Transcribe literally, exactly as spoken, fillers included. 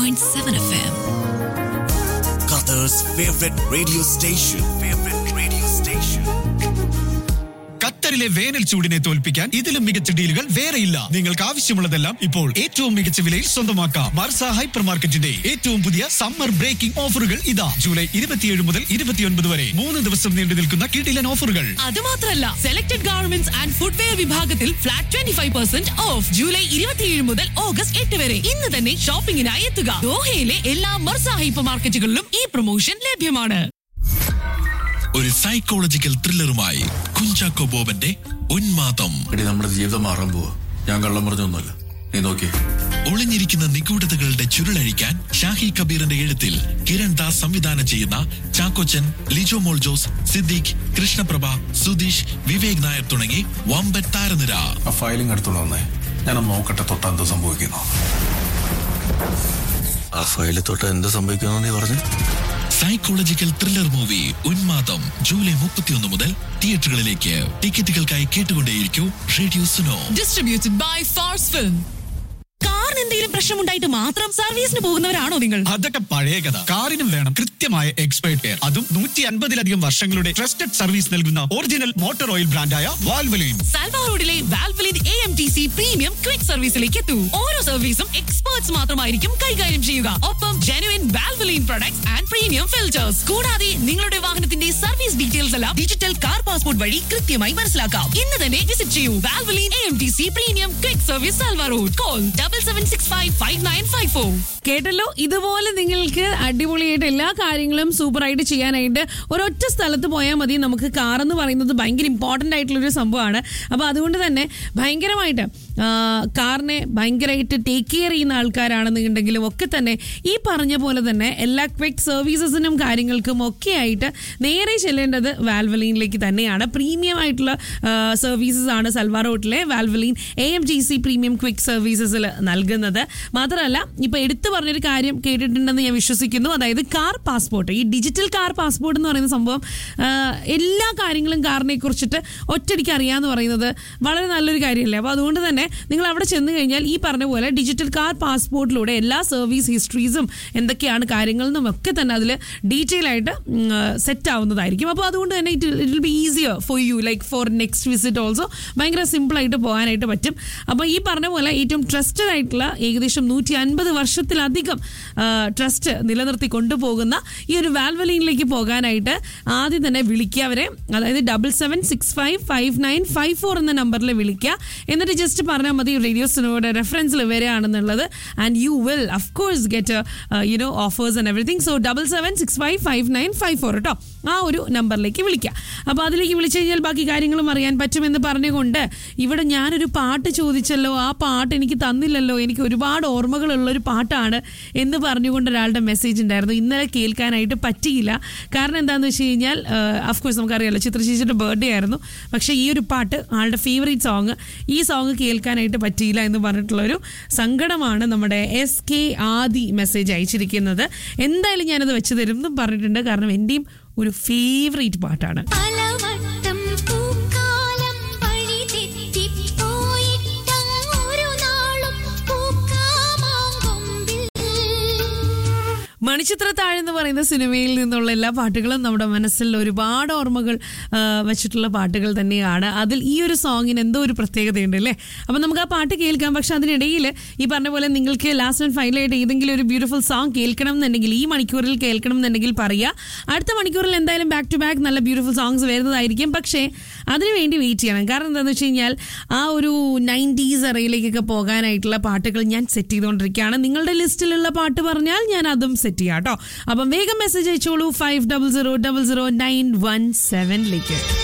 point seven F M. Qatar's favorite radio station. Favorite radio station. ഖത്തറിലെ വേനൽ ചൂടിനെ തോൽപ്പിക്കാൻ ഇതിലും മികച്ച ഡീലുകൾ വേറെയില്ല. നിങ്ങൾക്ക് ആവശ്യമുള്ളതെല്ലാം ഇപ്പോൾ ഏറ്റവും മികച്ച വിലയിൽ സ്വന്തമാക്കാം. മർസ ഹൈപ്പർ മാർക്കറ്റിന്റെ ഏറ്റവും പുതിയ സമ്മർ ബ്രേക്കിംഗ് ഓഫറുകൾ ഇതാ. ജൂലൈ ഇരുപത്തിയേഴ് മുതൽ ഇരുപത്തിയൊൻപത് വരെ മൂന്ന് ദിവസം നീണ്ടു നിൽക്കുന്ന കിടിലൻ ഓഫറുകൾ. അതുമാത്രമല്ല, സെലക്ടഡ് ഗാർമെന്റ്സ് ആൻഡ് ഫുട്വെയർ വിഭാഗത്തിൽ flat twenty five percent of. July ഇരുപത്തിയേഴ് മുതൽ ഓഗസ്റ്റ് എട്ട് വരെ ഇന്ന് തന്നെ ഷോപ്പിംഗിനായി എത്തുക. ദോഹയിലെ എല്ലാ മർസ ഹൈപ്പർ മാർക്കറ്റുകളിലും ഈ പ്രൊമോഷൻ ലഭ്യമാണ്. ഒരു സൈക്കോളജിക്കൽ ത്രില്ലറുമായി കുഞ്ചാക്കോ ബോബന്റെ ഉന്മാദം. നമ്മുടെ ജീവിതം മാറാൻ പോവാ. ഞാൻ കള്ളം പറഞ്ഞൊന്നുമല്ല, നീ നോക്കി. ഒളിഞ്ഞിരിക്കുന്ന നിഗൂഢതകളുടെ ചുരുളഴിക്കാൻ ഷാഹി കബീറിന്റെ എഴുത്തിൽ കിരൺ ദാസ് സംവിധാനം ചെയ്യുന്ന ചാക്കോച്ചൻ, ലിജോ മോൾ ജോസ്, സിദ്ദീഖ്, കൃഷ്ണപ്രഭ, സുധീഷ്, വിവേക് നായർ തുടങ്ങി വമ്പൻ താരനിര. ആ ഫയലിംഗ് എടുത്തോണ്ട് വന്നേ, ഞാനൊന്ന് നോക്കട്ടെ തൊട്ട് എന്ത് സംഭവിക്കുന്നു. ആ ഫയലിൽ തൊട്ട് എന്ത് സംഭവിക്കുന്നു നീ പറഞ്ഞു? സൈക്കോളജിക്കൽ ത്രില്ലർ മൂവി ഉന്മാദം ജൂലൈ മുപ്പത്തിയൊന്ന് മുതൽ തിയേറ്ററുകളിലേക്ക്. ടിക്കറ്റുകൾക്കായി കേട്ടുകൊണ്ടേയിരിക്കൂ radio Suno. Distributed by Phars film. കാറിന് എന്തെങ്കിലും പ്രശ്നമുണ്ടായിട്ട് മാത്രം സർവീസിന് പോകുന്നവരാണോ നിങ്ങൾ? അതൊക്കെ പഴയ കഥ. കാറിനും വേണം കൃത്യമായ എക്സ്പേർട്ട് കെയർ. അതും നൂറ്റി അൻപതിലധികം വർഷങ്ങളുടെ ട്രസ്റ്റഡ് സർവീസ് നൽകുന്ന ഒറിജിനൽ മോട്ടോർ ഓയിൽ ബ്രാൻഡായ വാൽവലിൻ. സാൽവാ റോഡിലെ Valvoline A M T C premium quick സർവീസിലേക്ക് എത്തൂ. ഓരോ സർവീസും എക്സ്പേർട്സ് മാത്രമായിരിക്കും കൈകാര്യം ചെയ്യുക. ഒപ്പം genuine Valvoline products and premium filters. കൂടാതെ നിങ്ങളുടെ വാഹനത്തിന്റെ സർവീസ് ഡീറ്റെയിൽസ് എല്ലാം ഡിജിറ്റൽ കാർ പാസ്പോർട്ട് വഴി കൃത്യമായി മനസ്സിലാക്കാം. ഇന്ന് തന്നെ വിസിറ്റ് ചെയ്യൂ Valvoline A M T C premium quick service സാൽവാ road. Call double seven six five five nine five four. കേട്ടല്ലോ, ഇതുപോലെ നിങ്ങൾക്ക് അടിപൊളിയായിട്ട് എല്ലാ കാര്യങ്ങളും സൂപ്പറായിട്ട് ചെയ്യാനായിട്ട് ഒരൊറ്റ സ്ഥലത്ത് പോയാൽ മതി. നമുക്ക് കാർ എന്ന് പറയുന്നത് ഭയങ്കര ഇമ്പോർട്ടൻ്റ് ആയിട്ടുള്ളൊരു സംഭവമാണ്. അപ്പോൾ അതുകൊണ്ട് തന്നെ ഭയങ്കരമായിട്ട് കാറിനെ ഭയങ്കരമായിട്ട് ടേക്ക് കെയർ ചെയ്യുന്ന ആൾക്കാരാണെന്നുണ്ടെങ്കിലും ഒക്കെ തന്നെ ഈ പറഞ്ഞ പോലെ തന്നെ എല്ലാ ക്വിക്ക് സർവീസസിനും കാര്യങ്ങൾക്കും ഒക്കെ ആയിട്ട് നേരെ ചെല്ലേണ്ടത് വാൽവലീനിലേക്ക് തന്നെയാണ്. പ്രീമിയം ആയിട്ടുള്ള സർവീസസ് ആണ് സാൽവാ റോഡിലെ Valvoline A M G C premium quick സർവീസസിൽ നൽകുന്നത്. മാത്രമല്ല, ഇപ്പോൾ എടുത്തു പറഞ്ഞൊരു കാര്യം കേട്ടിട്ടുണ്ടെന്ന് ഞാൻ വിശ്വസിക്കുന്നു. അതായത് കാർ പാസ്പോർട്ട്, ഈ ഡിജിറ്റൽ കാർ പാസ്പോർട്ട് എന്ന് പറയുന്ന സംഭവം എല്ലാ കാര്യങ്ങളും കാറിനെ കുറിച്ചിട്ട് ഒറ്റയടിക്ക് അറിയാമെന്ന് പറയുന്നത് വളരെ നല്ലൊരു കാര്യമല്ലേ. അപ്പോൾ അതുകൊണ്ട് തന്നെ നിങ്ങൾ അവിടെ ചെന്ന് കഴിഞ്ഞാൽ ഈ പറഞ്ഞ പോലെ ഡിജിറ്റൽ കാർ പാസ്പോർട്ടിലൂടെ എല്ലാ സർവീസ് ഹിസ്റ്ററീസും എന്തൊക്കെയാണ് കാര്യങ്ങളെന്നും ഒക്കെ തന്നെ അതിൽ ഡീറ്റെയിൽ ആയിട്ട് സെറ്റ് ആവുന്നതായിരിക്കും. അപ്പോൾ അതുകൊണ്ട് തന്നെ it it will be easier for you like for next visit also. ഭയങ്കര സിമ്പിളായിട്ട് പോകാനായിട്ട് പറ്റും. അപ്പോൾ ഈ പറഞ്ഞ പോലെ ഏറ്റവും ട്രസ്റ്റഡ് ആയിട്ടുള്ള ഏകദേശം നൂറ്റി അൻപത് വർഷത്തിലധികം ട്രസ്റ്റ് നിലനിർത്തി കൊണ്ടുപോകുന്ന ഈ ഒരു വാൽവലീനിലേക്ക് പോകാനായിട്ട് ആദ്യം തന്നെ വിളിക്കുക. അതായത് double seven six five five nine five four എന്ന നമ്പറിൽ വിളിക്കുക. എന്നിട്ട് ജസ്റ്റ് പറഞ്ഞാൽ മതി radio സുനോയുടെ റെഫറൻസിൽ വരികയാണെന്നുള്ളത്. And you will of course get you know offers and everything. So double seven six five five nine five four കേട്ടോ, ആ ഒരു നമ്പറിലേക്ക് വിളിക്കുക. അപ്പോൾ അതിലേക്ക് വിളിച്ചു കഴിഞ്ഞാൽ ബാക്കി കാര്യങ്ങളും അറിയാൻ പറ്റുമെന്ന് പറഞ്ഞുകൊണ്ട് ഇവിടെ ഞാനൊരു പാട്ട് ചോദിച്ചല്ലോ, ആ പാട്ട് എനിക്ക് തന്നില്ലല്ലോ, എനിക്ക് ഒരുപാട് ഓർമ്മകളുള്ളൊരു പാട്ടാണ് എന്ന് പറഞ്ഞുകൊണ്ട് ഒരാളുടെ മെസ്സേജ് ഉണ്ടായിരുന്നു. ഇന്നലെ കേൾക്കാനായിട്ട് പറ്റിയില്ല. കാരണം എന്താണെന്ന് വെച്ച് കഴിഞ്ഞാൽ അഫ്കോഴ്സ് നമുക്കറിയാമല്ലോ ചിത്രചേച്ചിയുടെ ബർത്ത്ഡേ ആയിരുന്നു. പക്ഷേ ഈ ഒരു പാട്ട് ആളുടെ ഫേവറേറ്റ് സോങ്, ഈ സോങ് കേൾക്കാനായിട്ട് പറ്റിയില്ല എന്ന് പറഞ്ഞിട്ടുള്ളൊരു സങ്കടമാണ് നമ്മുടെ എസ് കെ ആദി മെസ്സേജ് അയച്ചിരിക്കുന്നത്. എന്തായാലും ഞാനത് വെച്ച് തരും എന്ന് പറഞ്ഞിട്ടുണ്ട്. കാരണം എൻ്റെയും ഒരു ഫേവറേറ്റ് പാട്ടാണ്. മണിച്ചിത്രത്താഴ് എന്ന് പറയുന്ന സിനിമയിൽ നിന്നുള്ള എല്ലാ പാട്ടുകളും നമ്മുടെ മനസ്സിൽ ഒരുപാട് ഓർമ്മകൾ വെച്ചിട്ടുള്ള പാട്ടുകൾ തന്നെയാണ്. അതിൽ ഈ ഒരു സോങ്ങിന് എന്തോ ഒരു പ്രത്യേകതയുണ്ട് അല്ലേ. അപ്പം നമുക്ക് ആ പാട്ട് കേൾക്കാം. പക്ഷെ അതിനിടയിൽ ഈ പറഞ്ഞ പോലെ നിങ്ങൾക്ക് ലാസ്റ്റ് ആൻഡ് ഫൈനലായിട്ട് ഏതെങ്കിലും ഒരു ബ്യൂട്ടിഫുൾ സോങ് കേൾക്കണം എന്നുണ്ടെങ്കിൽ, ഈ മണിക്കൂറിൽ കേൾക്കണം എന്നുണ്ടെങ്കിൽ പറയുക. അടുത്ത മണിക്കൂറിൽ എന്തായാലും ബാക്ക് ടു ബാക്ക് നല്ല ബ്യൂട്ടിഫുൾ സോങ്സ് വരുന്നതായിരിക്കും. പക്ഷേ അതിനുവേണ്ടി വെയിറ്റ് ചെയ്യണം. കാരണം എന്താണെന്ന് വെച്ച് കഴിഞ്ഞാൽ ആ ഒരു നയൻറ്റീസ് എറയിലേക്കൊക്കെ പോകാനായിട്ടുള്ള പാട്ടുകൾ ഞാൻ സെറ്റ് ചെയ്തുകൊണ്ടിരിക്കുകയാണ്. നിങ്ങളുടെ ലിസ്റ്റിലുള്ള പാട്ട് പറഞ്ഞാൽ ഞാൻ അതും സെറ്റ് ചെയ്യാം കേട്ടോ. അപ്പം വേഗം മെസ്സേജ് അയച്ചോളൂ five double zero double zero nine one സെവനിലേക്ക്.